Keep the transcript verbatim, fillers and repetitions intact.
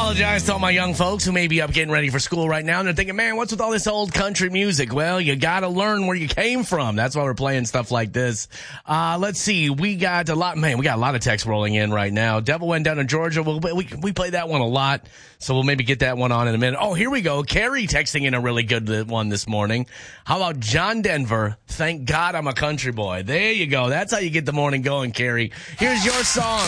apologize to all my young folks who may be up getting ready for school right now, and they're thinking, man, what's with all this old country music? Well, you gotta learn where you came from. That's why we're playing stuff like this. Uh, let's see. We got a lot, man, we got a lot of texts rolling in right now. Devil Went Down to Georgia. We'll, we, we play that one a lot, so we'll maybe get that one on in a minute. Oh, here we go. Carrie texting in a really good one this morning. How about John Denver? Thank God I'm a country boy. There you go. That's how you get the morning going, Carrie. Here's your song.